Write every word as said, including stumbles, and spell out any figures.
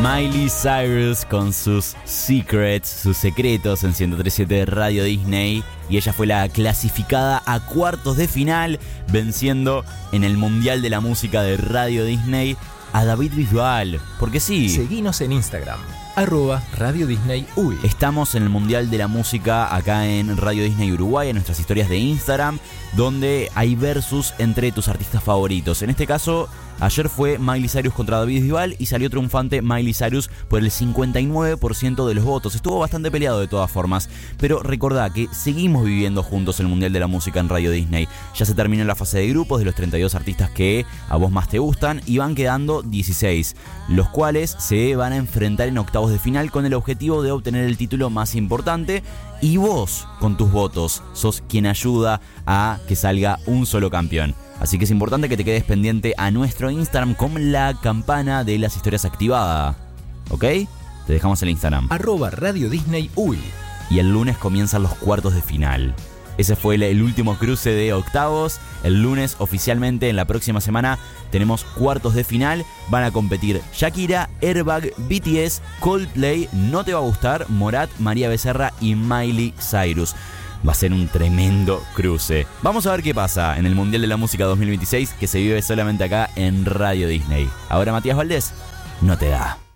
Miley Cyrus con sus secrets, sus secretos en ciento tres punto siete Radio Disney. Y ella fue la clasificada a cuartos de final, venciendo en el Mundial de la Música de Radio Disney a David Bisbal. Porque sí. Seguinos en Instagram, arroba Radio Disney U I. Estamos en el Mundial de la Música acá en Radio Disney Uruguay, en nuestras historias de Instagram, donde hay versus entre tus artistas favoritos. En este caso, ayer fue Miley Cyrus contra David Bisbal y salió triunfante Miley Cyrus por el cincuenta y nueve por ciento de los votos. Estuvo bastante peleado de todas formas, pero recordá que seguimos viviendo juntos el Mundial de la Música en Radio Disney. Ya se terminó la fase de grupos de los treinta y dos artistas que a vos más te gustan y van quedando dieciséis, los cuales se van a enfrentar en octavos de final con el objetivo de obtener el título más importante. Y vos, con tus votos, sos quien ayuda a que salga un solo campeón. Así que es importante que te quedes pendiente a nuestro Instagram con la campana de las historias activada. ¿Ok? Te dejamos el Instagram. Arroba Radio Disney U I. Y el lunes comienzan los cuartos de final. Ese fue el, el último cruce de octavos. El lunes oficialmente, en la próxima semana, tenemos cuartos de final. Van a competir Shakira, Airbag, B T S, Coldplay, No Te Va a Gustar, Morat, María Becerra y Miley Cyrus. Va a ser un tremendo cruce. Vamos a ver qué pasa en el Mundial de la Música dos mil veintiséis, que se vive solamente acá en Radio Disney. Ahora Matías Valdés, no te da.